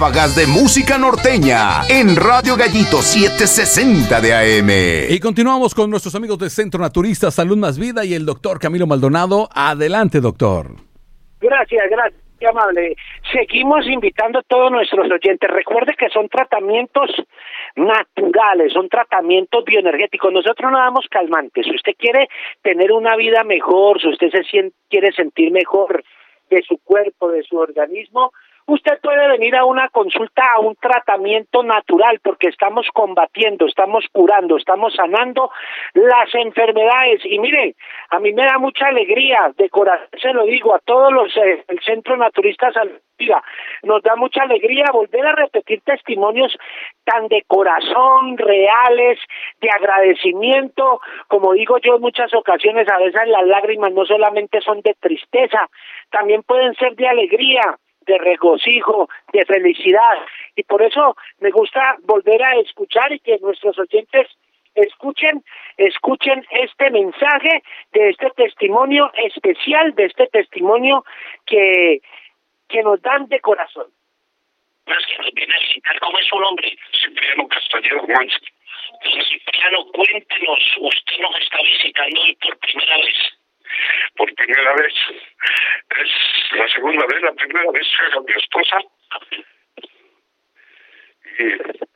ráfagas de música norteña en Radio Gallito 760 de AM. Y continuamos con nuestros amigos del Centro Naturista Salud Más Vida y el doctor Camilo Maldonado. Adelante, doctor. Gracias, qué amable. Seguimos invitando a todos nuestros oyentes. Recuerde que son tratamientos naturales, son tratamientos bioenergéticos. Nosotros no damos calmantes. Si usted quiere tener una vida mejor, si usted quiere sentir mejor de su cuerpo, de su organismo, usted puede venir a una consulta, a un tratamiento natural, porque estamos combatiendo, estamos curando, estamos sanando las enfermedades. Y mire, a mí me da mucha alegría, de corazón se lo digo a todos los el Centro Naturista Salud Vida, nos da mucha alegría volver a repetir testimonios tan de corazón, reales, de agradecimiento. Como digo yo en muchas ocasiones, a veces las lágrimas no solamente son de tristeza, también pueden ser de alegría, de regocijo, de felicidad. Y por eso me gusta volver a escuchar y que nuestros oyentes escuchen este mensaje de este testimonio especial, de este testimonio que nos dan de corazón. Más que nos viene a visitar, ¿cómo es su nombre? Cipriano Castañeda Juan. Don Cipriano, cuéntenos, usted nos está visitando hoy por primera vez. Por primera vez, es la segunda vez, la primera vez era mi esposa. Y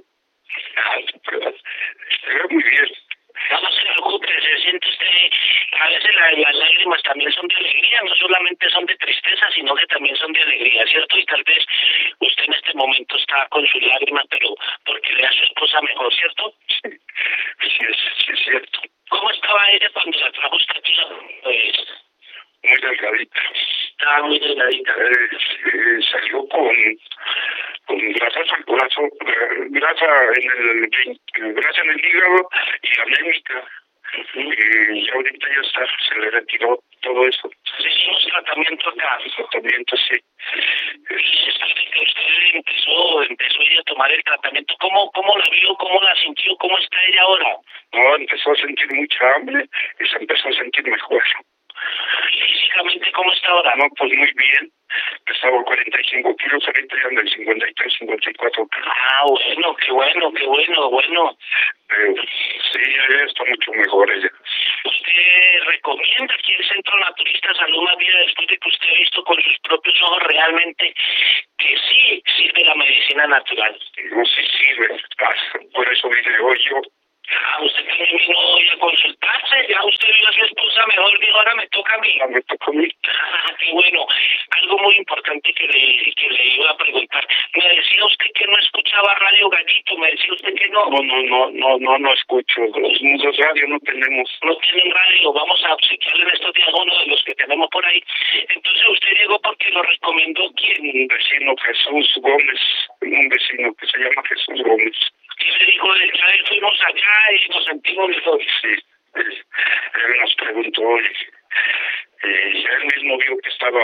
estuve muy bien. No se preocupe, se siente usted, a veces las lágrimas también son de alegría, no solamente son de tristeza, sino que también son de alegría, ¿cierto? Y tal vez usted en este momento está con sus lágrimas, pero porque ve a su esposa mejor, ¿cierto? Sí, es cierto. ¿Cómo estaba ella cuando la trajo usted aquí? Muy delgadita. Estaba muy delgadita. Salió con grasa al corazón, grasa en el hígado y anémica. Y ahorita ya está, se le retiró todo eso. Hicimos tratamiento acá. Tratamiento, sí. Desde que usted empezó ella a tomar el tratamiento, ¿cómo la vio, cómo la sintió, cómo está ella ahora? No, empezó a sentir mucha hambre y se empezó a sentir mejor. Físicamente, ¿cómo está ahora? No, pues muy bien. Pesaba 45 kilos, ahorita ya anda en 53, 54 kilos. Ah, bueno, qué bueno. Sí, ella está mucho mejor ella. ¿Usted recomienda aquí el Centro Naturista Salud Más Vida después de que usted ha visto con sus propios ojos realmente que sí sirve la medicina natural? No, sí sirve. Por eso vine hoy yo. Usted también vino hoy a consultarse, ya usted vio a su esposa mejor, dijo, ahora me toca a mí. Me toca a mí. Qué bueno. Algo muy importante que le iba a preguntar. Me decía usted que no escuchaba Radio Gallito, me decía usted que no. No escucho. Los radios no tenemos. No tienen radio, vamos a obsequiarle en estos días uno de los que tenemos por ahí. Entonces usted llegó porque lo recomendó ¿quién? Un vecino, Jesús Gómez, un vecino que se llama Jesús Gómez. Y le dijo, ya fuimos allá y nos sentimos mejor. Sí, él nos preguntó y él mismo vio que estaba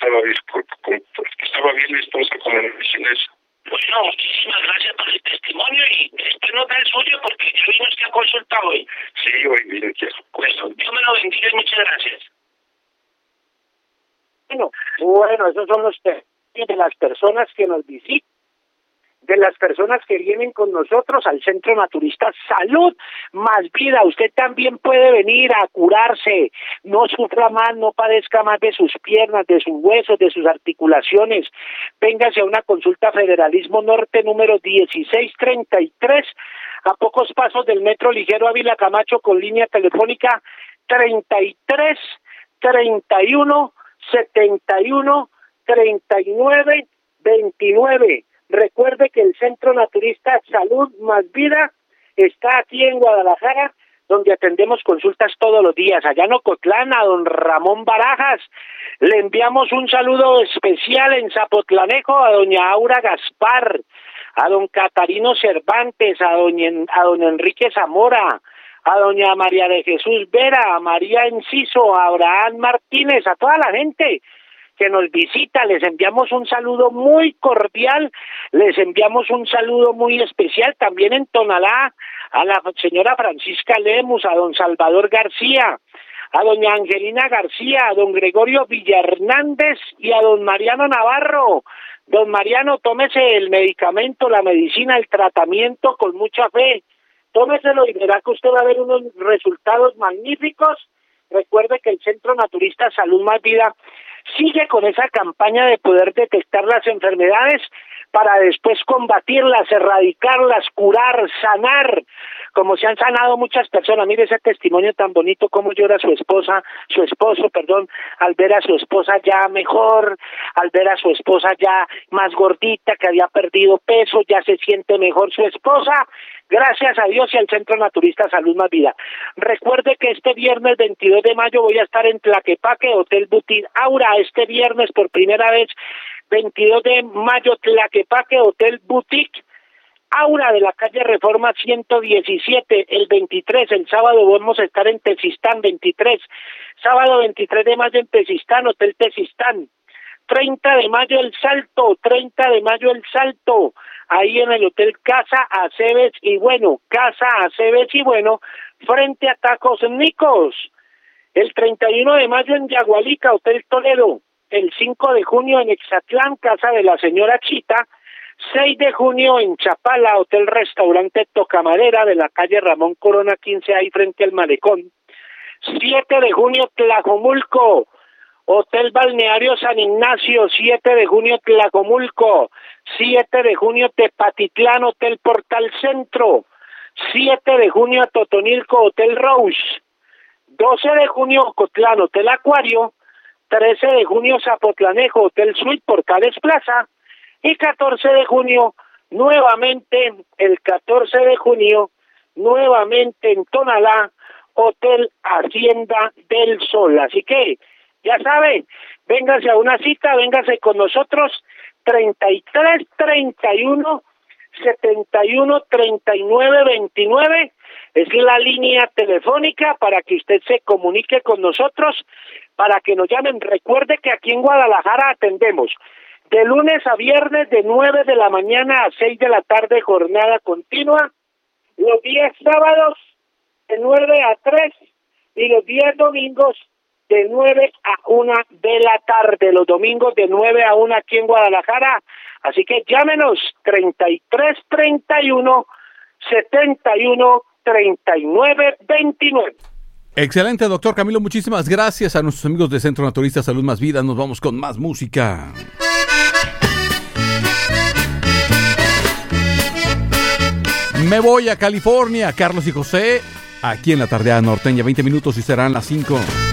bien mi esposa con la medicina. Bueno, muchísimas gracias por el testimonio y después nos da el suyo porque ya vino usted a consulta hoy. Sí, hoy vine aquí. Bueno, Dios me lo bendiga y muchas gracias. Bueno, esos son los testimonios de las personas que nos visitan, de las personas que vienen con nosotros al Centro Naturista Salud Más Vida. Usted también puede venir a curarse, no sufra más, no padezca más de sus piernas, de sus huesos, de sus articulaciones. Véngase a una consulta Federalismo Norte número 1633, a pocos pasos del Metro Ligero Ávila Camacho, con línea telefónica 33 31 71 39 29. Recuerde que el Centro Naturista Salud Más Vida está aquí en Guadalajara, donde atendemos consultas todos los días. Allá en Ocotlán, a don Ramón Barajas, le enviamos un saludo especial en Zapotlanejo a doña Aura Gaspar, a don Catarino Cervantes, a don Enrique Zamora, a doña María de Jesús Vera, a María Enciso, a Abraham Martínez, a toda la gente que nos visita, les enviamos un saludo muy cordial, les enviamos un saludo muy especial, también en Tonalá, a la señora Francisca Lemus, a don Salvador García, a doña Angelina García, a don Gregorio Villahernández y a don Mariano Navarro. Don Mariano, tómese el medicamento, la medicina, el tratamiento con mucha fe. Tómeselo y verá que usted va a ver unos resultados magníficos. Recuerde que el Centro Naturista Salud Más Vida sigue con esa campaña de poder detectar las enfermedades para después combatirlas, erradicarlas, curar, sanar, como se han sanado muchas personas. Mire ese testimonio tan bonito, cómo llora su esposo, al ver a su esposa ya mejor, al ver a su esposa ya más gordita, que había perdido peso, ya se siente mejor su esposa, gracias a Dios y al Centro Naturista Salud Más Vida. Recuerde que este viernes 22 de mayo voy a estar en Tlaquepaque, Hotel Boutique Aura, este viernes por primera vez, 22 de mayo, Tlaquepaque, Hotel Boutique Aura de la calle Reforma 117, el 23, el sábado vamos a estar en Tezistán, 23, sábado 23 de mayo en Tezistán, Hotel Tezistán, 30 de mayo el Salto, ahí en el Hotel Casa Aceves y Bueno, frente a Tacos Nicos, el 31 de mayo en Yagualica, Hotel Toledo, el 5 de junio en Exatlán, Casa de la Señora Chita, 6 de junio en Chapala, Hotel Restaurante Tocamadera de la calle Ramón Corona 15, ahí frente al Malecón, 7 de junio Tlajomulco, Hotel Balneario San Ignacio, 7 de junio Tlajomulco, 7 de junio Tepatitlán, Hotel Portal Centro, 7 de junio Totonilco, Hotel Rose, 12 de junio Ocotlán, Hotel Acuario, 13 de junio Zapotlanejo, Hotel Suite Portales Plaza, y 14 de junio, nuevamente en Tonalá, Hotel Hacienda del Sol. Así que, ya saben, véngase a una cita, véngase con nosotros, 33 31 71 39 29, es la línea telefónica para que usted se comunique con nosotros, para que nos llamen. Recuerde que aquí en Guadalajara atendemos de lunes a viernes de 9 de la mañana a 6 de la tarde, jornada continua, los días sábados de 9 a 3 y los días domingos de 9 a 1 de la tarde, los domingos de 9 a 1 aquí en Guadalajara. Así que llámenos 33 31 71 39 29. Excelente, doctor Camilo, muchísimas gracias a nuestros amigos de Centro Naturista Salud Más Vida. Nos vamos con más música. Me voy a California, Carlos y José, aquí en la tardeada norteña, 20 minutos y serán las 5.